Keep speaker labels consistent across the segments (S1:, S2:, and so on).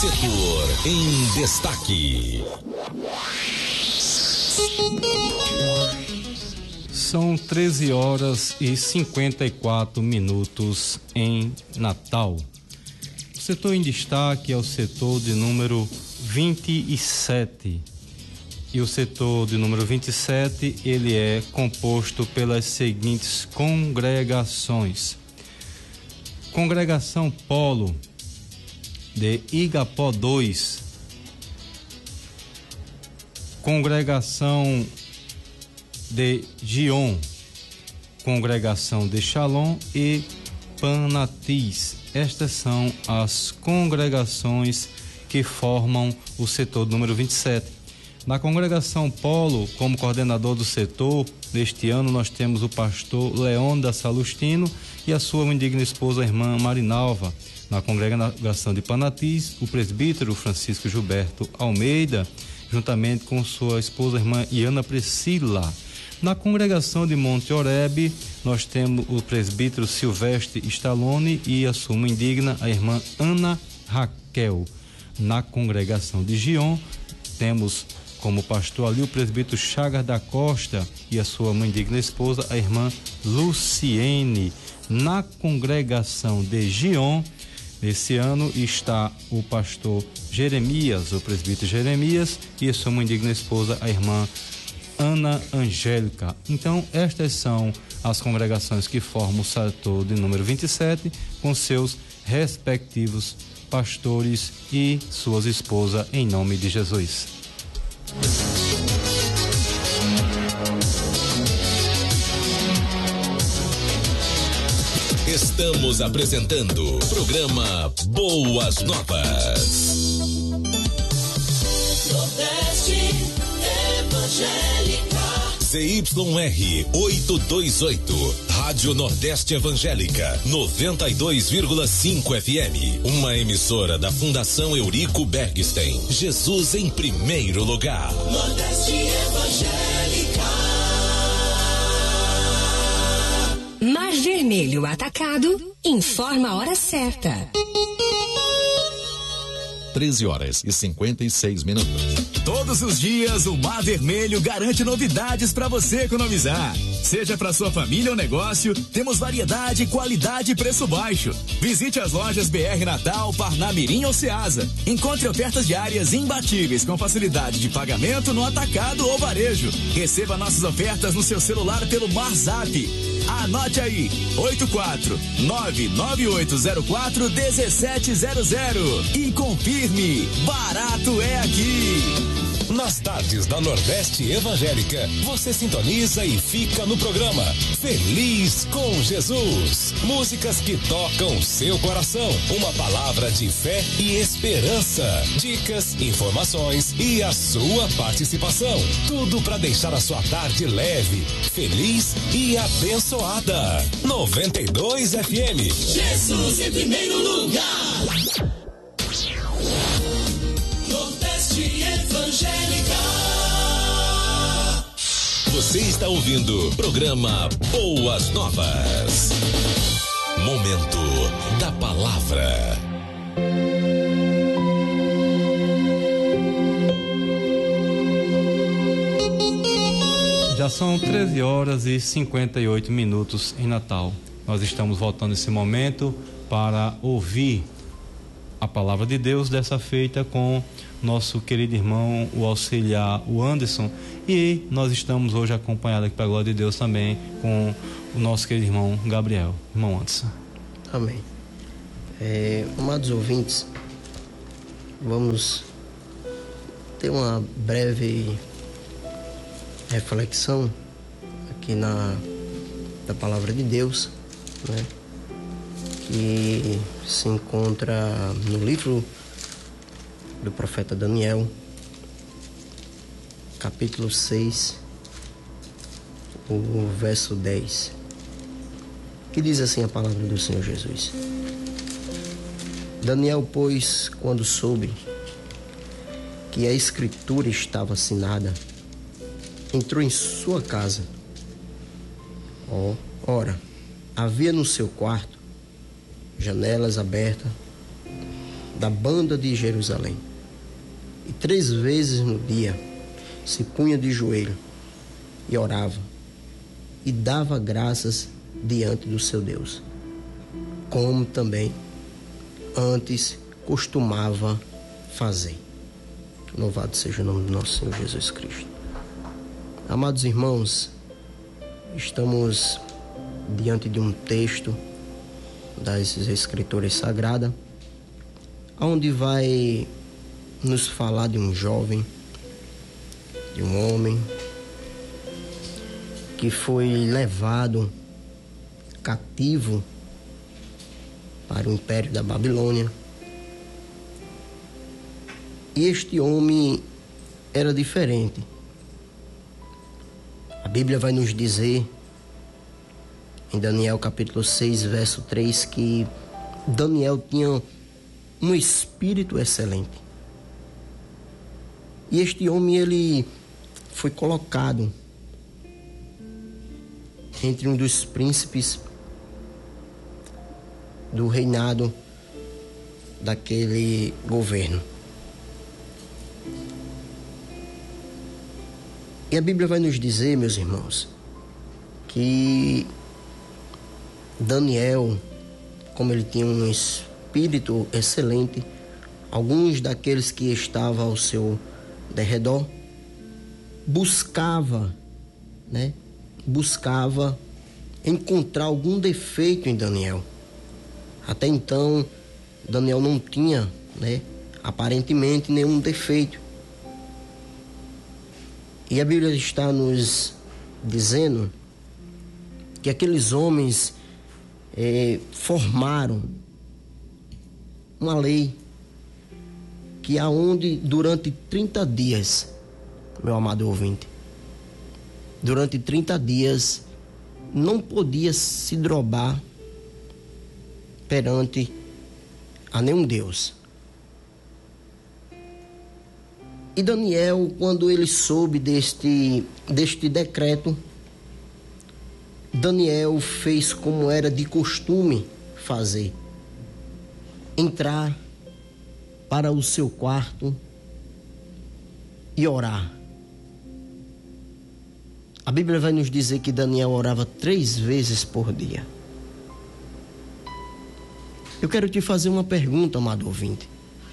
S1: Setor em Destaque.
S2: São 13 horas e 54 minutos em Natal. O setor em destaque é o setor de número 27. E o setor de número 27, ele é composto pelas seguintes congregações. Congregação Polo de Igapó 2. Congregação de Gion, Congregação de Shalom e Panatis. Estas são as congregações que formam o setor número 27. Na congregação Polo, como coordenador do setor, neste ano nós temos o pastor Leônida Salustino e a sua indigna esposa, a irmã Marinalva. Na congregação de Panatis, o presbítero Francisco Gilberto Almeida, juntamente com sua esposa, a irmã Iana Priscila. Na congregação de Monte Oreb, nós temos o presbítero Silvestre Stallone e a sua indigna, a irmã Ana Raquel. Na congregação de Gion, temos como pastor ali o presbítero Chagas da Costa e a sua mãe digna esposa, a irmã Luciene. Na congregação de Gion, esse ano está o pastor Jeremias, o presbítero Jeremias, e a sua mãe digna esposa, a irmã Ana Angélica. Então, estas são as congregações que formam o setor de número 27, com seus respectivos pastores e suas esposas, em nome de Jesus.
S1: Estamos apresentando o programa Boas Novas. Nordeste Evangélica. CYR 828, Rádio Nordeste Evangélica, 92,5 FM. Uma emissora da Fundação Eurico Bergstein. Jesus em primeiro lugar. Nordeste Evangélica.
S3: Mar Vermelho Atacado informa a hora certa.
S1: 13 horas e 56 minutos.
S4: Todos os dias o Mar Vermelho garante novidades para você economizar. Seja para sua família ou negócio, temos variedade, qualidade e preço baixo. Visite as lojas BR Natal, Parnamirim ou Ceasa. Encontre ofertas diárias imbatíveis com facilidade de pagamento no atacado ou varejo. Receba nossas ofertas no seu celular pelo MarZap. Anote aí, 84998041700 e confirme, barato é aqui.
S1: Nas tardes da Nordeste Evangélica, você sintoniza e fica no programa Feliz com Jesus. Músicas que tocam seu coração. Uma palavra de fé e esperança. Dicas, informações e a sua participação. Tudo para deixar a sua tarde leve, feliz e abençoada. 92 FM. Jesus em primeiro lugar. Evangélica. Você está ouvindo o programa Boas Novas. Momento da Palavra.
S2: Já são 13 horas e 58 minutos em Natal. Nós estamos voltando esse momento para ouvir a palavra de Deus, dessa feita com nosso querido irmão, o auxiliar, o Anderson, e nós estamos hoje acompanhados aqui, para a glória de Deus, também com o nosso querido irmão Gabriel. Irmão Anderson.
S5: Amém. Amados ouvintes, vamos ter uma breve reflexão aqui na palavra de Deus, né? Que se encontra no livro do profeta Daniel, capítulo 6, o verso 10, que diz assim a palavra do Senhor Jesus: Daniel, pois, quando soube que a escritura estava assinada, entrou em sua casa. Ora, havia no seu quarto janelas abertas da banda de Jerusalém. E 3 vezes no dia se punha de joelho e orava e dava graças diante do seu Deus, como também antes costumava fazer. Louvado seja o nome do nosso Senhor Jesus Cristo. Amados irmãos, estamos diante de um texto das Escrituras Sagradas, onde vai nos falar de um jovem, de um homem que foi levado cativo para o Império da Babilônia. E este homem era diferente. A Bíblia vai nos dizer, em Daniel capítulo 6, verso 3, que Daniel tinha um espírito excelente. E este homem, ele foi colocado entre um dos príncipes do reinado daquele governo. E a Bíblia vai nos dizer, meus irmãos, que Daniel, como ele tinha um espírito excelente, alguns daqueles que estavam ao seu derredor buscava encontrar algum defeito em Daniel. Até então, Daniel não tinha, aparentemente nenhum defeito. E a Bíblia está nos dizendo que aqueles homens formaram uma lei que aonde durante 30 dias, meu amado ouvinte, durante 30 dias não podia se drobar perante a nenhum Deus. E Daniel, quando ele soube deste decreto, Daniel fez como era de costume fazer: entrar para o seu quarto e orar. A Bíblia vai nos dizer que Daniel orava 3 vezes por dia. Eu quero te fazer uma pergunta, amado ouvinte.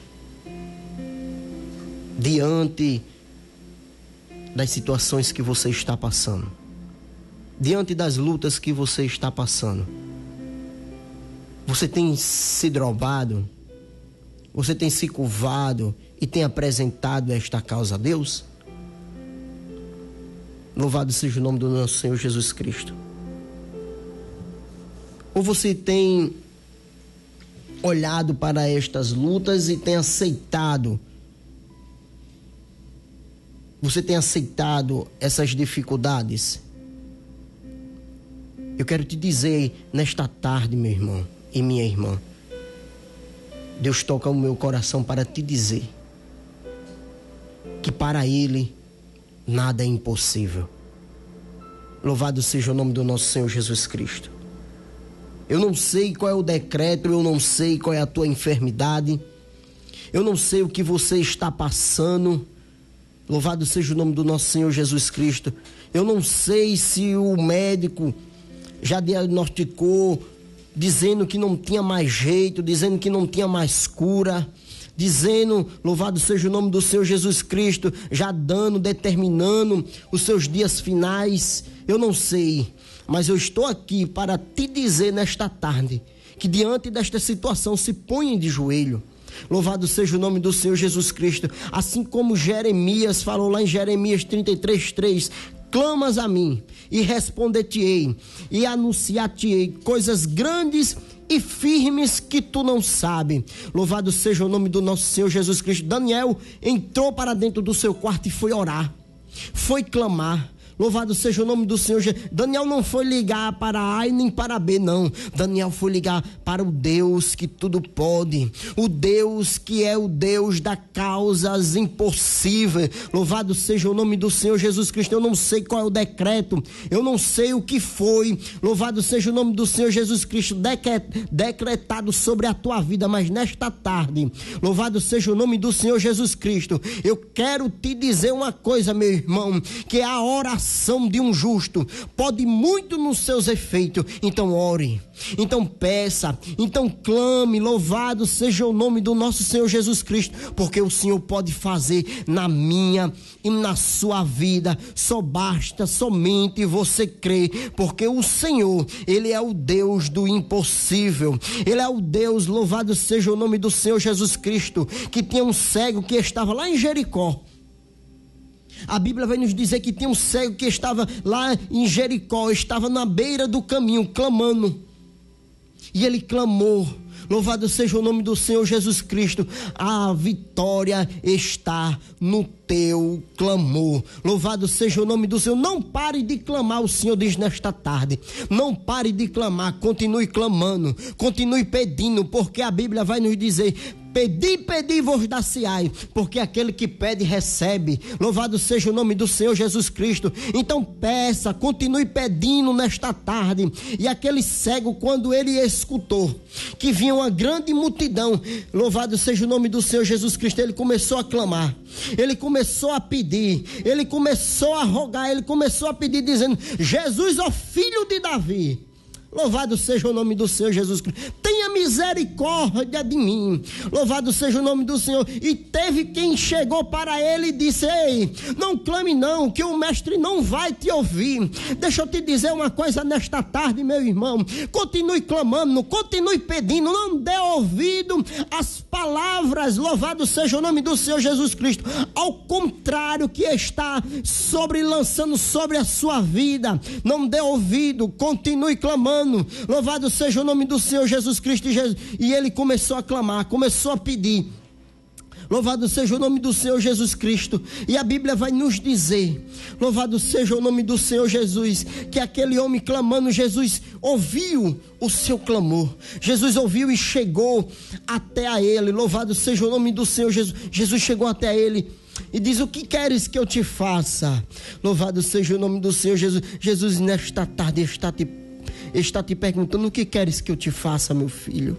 S5: Diante das situações que você está passando, diante das lutas que você está passando, você tem se dobrado, você tem se curvado e tem apresentado esta causa a Deus? Louvado seja o nome do nosso Senhor Jesus Cristo. Ou você tem olhado para estas lutas e tem aceitado? Você tem aceitado essas dificuldades? Eu quero te dizer nesta tarde, meu irmão e minha irmã, Deus toca o meu coração para te dizer que para Ele nada é impossível. Louvado seja o nome do nosso Senhor Jesus Cristo. Eu não sei qual é o decreto, eu não sei qual é a tua enfermidade, eu não sei o que você está passando. Louvado seja o nome do nosso Senhor Jesus Cristo. Eu não sei se o médico já diagnosticou, dizendo que não tinha mais jeito, dizendo que não tinha mais cura, dizendo, louvado seja o nome do Senhor Jesus Cristo, já determinando os seus dias finais. Eu não sei, mas eu estou aqui para te dizer nesta tarde que diante desta situação se ponha de joelho. Louvado seja o nome do Senhor Jesus Cristo. Assim como Jeremias falou lá em Jeremias 33:3, clamas a mim e responder-te-ei e anunciar-te-ei coisas grandes e firmes que tu não sabes. Louvado seja o nome do nosso Senhor Jesus Cristo. Daniel entrou para dentro do seu quarto e foi orar, foi clamar. Louvado seja o nome do Senhor. Daniel não foi ligar para A e nem para B, não. Daniel foi ligar para o Deus que tudo pode. O Deus que é o Deus das causas impossíveis. Louvado seja o nome do Senhor Jesus Cristo. Eu não sei qual é o decreto. Eu não sei o que foi. Louvado seja o nome do Senhor Jesus Cristo decretado sobre a tua vida. Mas nesta tarde, louvado seja o nome do Senhor Jesus Cristo. Eu quero te dizer uma coisa, meu irmão, que a oração de um justo pode muito nos seus efeitos. Então ore, então peça, então clame. Louvado seja o nome do nosso Senhor Jesus Cristo, porque o Senhor pode fazer na minha e na sua vida. Só basta somente você crer, porque o Senhor, Ele é o Deus do impossível. Ele é o Deus, louvado seja o nome do Senhor Jesus Cristo, que tinha um cego que estava lá em Jericó. A Bíblia vai nos dizer que tinha um cego que estava lá em Jericó, estava na beira do caminho, clamando. E ele clamou. Louvado seja o nome do Senhor Jesus Cristo. A vitória está no teu clamor. Louvado seja o nome do Senhor. Não pare de clamar, o Senhor diz nesta tarde. Não pare de clamar, continue clamando, continue pedindo, porque a Bíblia vai nos dizer: pedi, pedi, vos dar-se-ei, porque aquele que pede, recebe. Louvado seja o nome do Senhor Jesus Cristo. Então peça, continue pedindo nesta tarde. E aquele cego, quando ele escutou que vinha uma grande multidão, louvado seja o nome do Senhor Jesus Cristo, ele começou a clamar, ele começou a pedir, ele começou a rogar, ele começou a pedir, dizendo: Jesus, ó filho de Davi, louvado seja o nome do Senhor Jesus Cristo, tenha misericórdia de mim. Louvado seja o nome do Senhor. E teve quem chegou para ele e disse: ei, não clame não, que o mestre não vai te ouvir. Deixa eu te dizer uma coisa nesta tarde, meu irmão. Continue clamando, continue pedindo, não dê ouvido às palavras, louvado seja o nome do Senhor Jesus Cristo, ao contrário que está lançando sobre a sua vida. Não dê ouvido, continue clamando. Louvado seja o nome do Senhor Jesus Cristo. E ele começou a clamar, começou a pedir. Louvado seja o nome do Senhor Jesus Cristo. E a Bíblia vai nos dizer, louvado seja o nome do Senhor Jesus, que aquele homem clamando, Jesus ouviu o seu clamor. Jesus ouviu e chegou até a ele. Louvado seja o nome do Senhor Jesus. Jesus chegou até ele e diz: o que queres que eu te faça? Louvado seja o nome do Senhor Jesus. Jesus nesta tarde está te perguntando: o que queres que eu te faça, meu filho?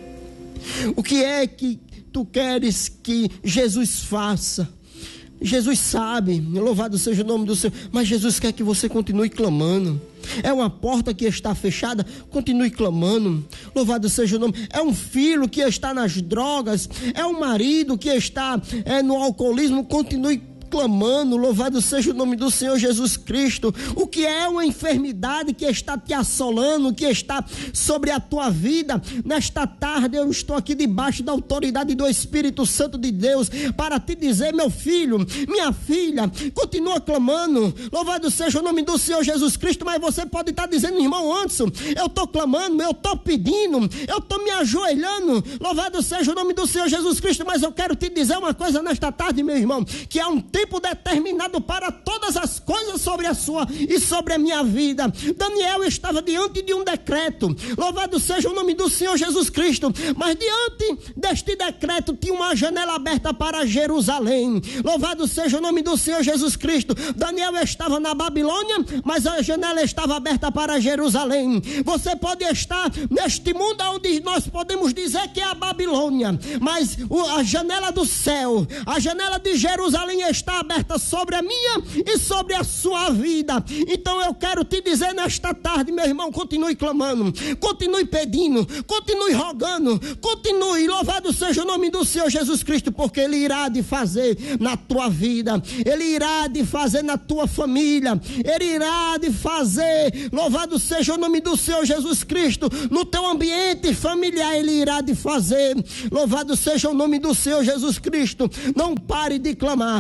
S5: O que é que tu queres que Jesus faça? Jesus sabe, louvado seja o nome do Senhor, mas Jesus quer que você continue clamando. É uma porta que está fechada, continue clamando. Louvado seja o nome. É um filho que está nas drogas, é um marido que está no alcoolismo, continue clamando. Louvado seja o nome do Senhor Jesus Cristo. O que é uma enfermidade que está te assolando, que está sobre a tua vida, nesta tarde eu estou aqui debaixo da autoridade do Espírito Santo de Deus para te dizer: meu filho, minha filha, continua clamando. Louvado seja o nome do Senhor Jesus Cristo. Mas você pode estar dizendo: irmão Anderson, eu estou clamando, eu estou pedindo, eu estou me ajoelhando. Louvado seja o nome do Senhor Jesus Cristo. Mas eu quero te dizer uma coisa nesta tarde, meu irmão, que há um tempo determinado para todas as coisas sobre a sua e sobre a minha vida. Daniel estava diante de um decreto, louvado seja o nome do Senhor Jesus Cristo, mas diante deste decreto tinha uma janela aberta para Jerusalém. Louvado seja o nome do Senhor Jesus Cristo. Daniel estava na Babilônia, mas a janela estava aberta para Jerusalém. Você pode estar neste mundo onde nós podemos dizer que é a Babilônia, mas a janela do céu, a janela de Jerusalém está aberta sobre a minha e sobre a sua vida. Então eu quero te dizer nesta tarde, meu irmão, continue clamando, continue pedindo, continue rogando, continue. Louvado seja o nome do Senhor Jesus Cristo, porque Ele irá de fazer na tua vida, Ele irá de fazer na tua família, Ele irá de fazer, louvado seja o nome do Senhor Jesus Cristo, no teu ambiente familiar, Ele irá de fazer. Louvado seja o nome do Senhor Jesus Cristo. Não pare de clamar, não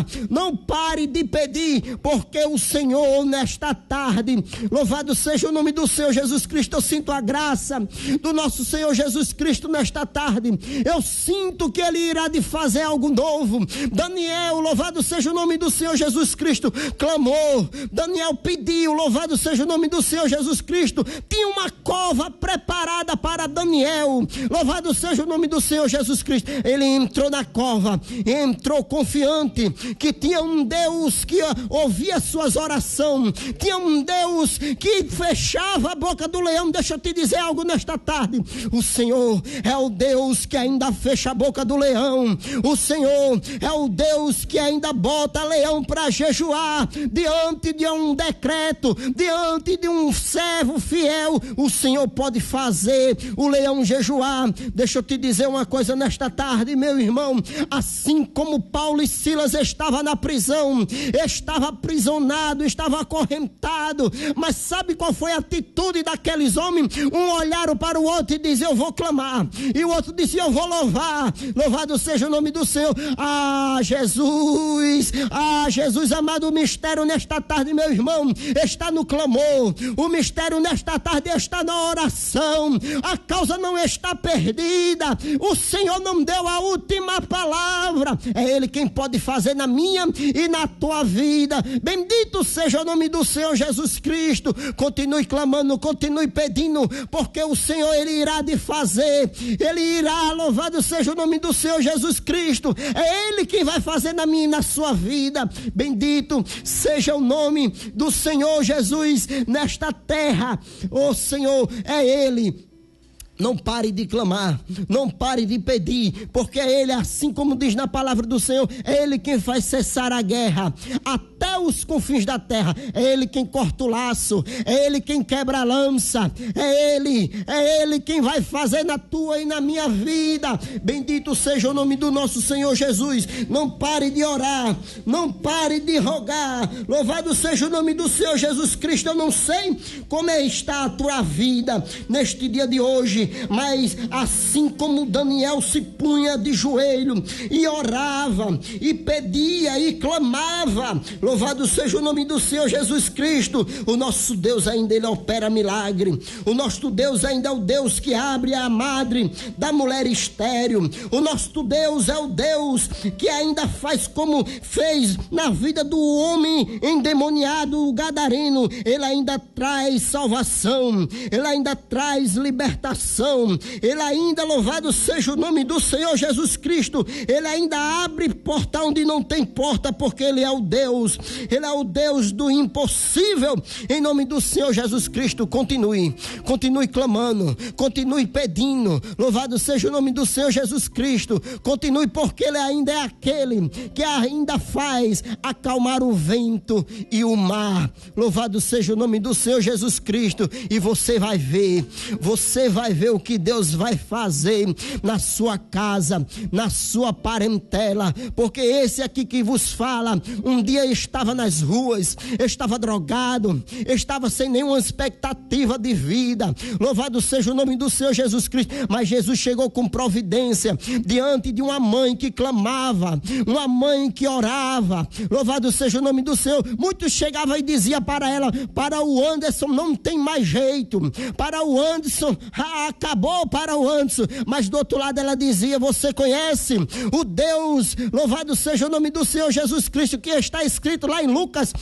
S5: Não pare de pedir, porque o Senhor nesta tarde, louvado seja o nome do Senhor Jesus Cristo, eu sinto a graça do nosso Senhor Jesus Cristo nesta tarde. Eu sinto que Ele irá de fazer algo novo. Daniel, louvado seja o nome do Senhor Jesus Cristo, clamou. Daniel pediu, louvado seja o nome do Senhor Jesus Cristo. Tinha uma cova preparada para Daniel, louvado seja o nome do Senhor Jesus Cristo. Ele entrou na cova, entrou confiante que tinha um Deus que ouvia suas orações, tinha um Deus que fechava a boca do leão. Deixa eu te dizer algo nesta tarde: o Senhor é o Deus que ainda fecha a boca do leão. O Senhor é o Deus que ainda bota leão para jejuar diante de um decreto, diante de um servo fiel. O Senhor pode fazer o leão jejuar. Deixa eu te dizer uma coisa nesta tarde, meu irmão. Assim como Paulo e Silas estavam na prisão, estava aprisionado, estava acorrentado, mas sabe qual foi a atitude daqueles homens? Um olharam para o outro e dizia: eu vou clamar, e o outro dizia: eu vou louvar. Louvado seja o nome do Senhor. Jesus amado, o mistério nesta tarde, meu irmão, está no clamor. O mistério nesta tarde está na oração. A causa não está perdida. O Senhor não deu a última palavra. É Ele quem pode fazer na minha e na tua vida. Bendito seja o nome do Senhor Jesus Cristo. Continue clamando, continue pedindo, porque o Senhor, Ele irá de fazer. Ele irá, louvado seja o nome do Senhor Jesus Cristo. É Ele quem vai fazer na minha e na sua vida. Bendito seja o nome do Senhor Jesus nesta terra. O Senhor é Ele. Não pare de clamar, não pare de pedir, porque é Ele, assim como diz na palavra do Senhor, é Ele quem faz cessar a guerra até os confins da terra. É Ele quem corta o laço, é Ele quem quebra a lança, é Ele quem vai fazer na tua e na minha vida. Bendito seja o nome do nosso Senhor Jesus. Não pare de orar, não pare de rogar. Louvado seja o nome do Senhor Jesus Cristo. Eu não sei como está a tua vida neste dia de hoje, mas assim como Daniel se punha de joelho e orava e pedia e clamava, louvado seja o nome do Senhor Jesus Cristo, o nosso Deus ainda Ele opera milagre. O nosso Deus ainda é o Deus que abre a madre da mulher estéril. O nosso Deus é o Deus que ainda faz como fez na vida do homem endemoniado, o gadareno. Ele ainda traz salvação, Ele ainda traz libertação. Ele ainda, louvado seja o nome do Senhor Jesus Cristo, Ele ainda abre porta onde não tem porta, porque Ele é o Deus do impossível. Em nome do Senhor Jesus Cristo, continue clamando, continue pedindo. Louvado seja o nome do Senhor Jesus Cristo. Continue, porque Ele ainda é aquele que ainda faz acalmar o vento e o mar. Louvado seja o nome do Senhor Jesus Cristo. E você vai ver o que Deus vai fazer na sua casa, na sua parentela, porque esse aqui que vos fala, um dia estava nas ruas, estava drogado, estava sem nenhuma expectativa de vida. Louvado seja o nome do Senhor Jesus Cristo. Mas Jesus chegou com providência diante de uma mãe que clamava, uma mãe que orava. Louvado seja o nome do Senhor. Muitos chegavam e diziam para ela: para o Anderson não tem mais jeito, para o Anderson acabou, para o Anderson. Mas do outro lado ela dizia: você conhece o Deus, louvado seja o nome do Senhor Jesus Cristo, que está escrito lá em Lucas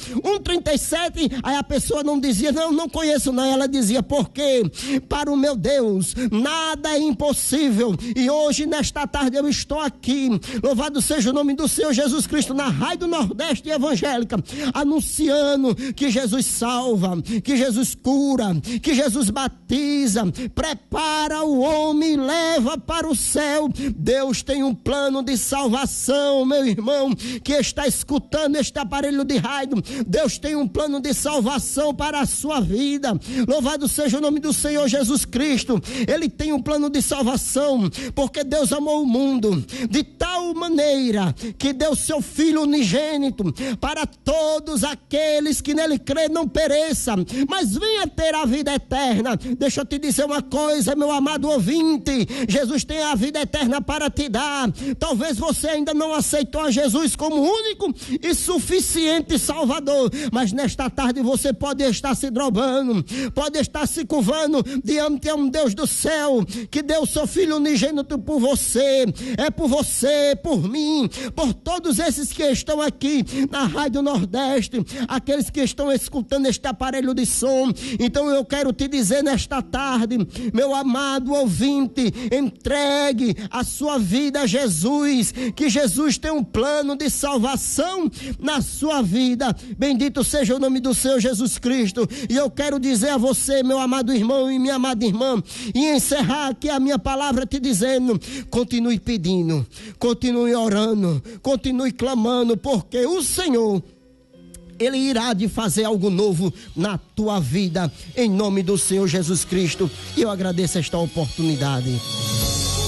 S5: 1:37. Aí a pessoa não dizia: não conheço não. Ela dizia: porque para o meu Deus nada é impossível. E hoje nesta tarde eu estou aqui, louvado seja o nome do Senhor Jesus Cristo, na Rádio Nordeste Evangélica, anunciando que Jesus salva, que Jesus cura, que Jesus batiza, prepara o homem e leva para o céu. Deus tem um plano de salvação, meu irmão, que está escutando este aparelho de rádio. Deus tem um plano de salvação para a sua vida. Louvado seja o nome do Senhor Jesus Cristo. Ele tem um plano de salvação, porque Deus amou o mundo de tal tal maneira que deu seu Filho unigênito para todos aqueles que nele crê não pereçam, mas venha ter a vida eterna. Deixa eu te dizer uma coisa, meu amado ouvinte, Jesus tem a vida eterna para te dar. Talvez você ainda não aceitou a Jesus como único e suficiente Salvador, mas nesta tarde você pode estar se dobrando, pode estar se curvando diante de um Deus do céu que deu seu Filho unigênito por você. É por você, por mim, por todos esses que estão aqui na Rádio Nordeste, aqueles que estão escutando este aparelho de som. Então eu quero te dizer nesta tarde, meu amado ouvinte, entregue a sua vida a Jesus, que Jesus tem um plano de salvação na sua vida. Bendito seja o nome do Senhor Jesus Cristo. E eu quero dizer a você, meu amado irmão e minha amada irmã, e encerrar aqui a minha palavra te dizendo: continue pedindo, continue orando, continue clamando, porque o Senhor, Ele irá de fazer algo novo na tua vida, em nome do Senhor Jesus Cristo. E eu agradeço esta oportunidade.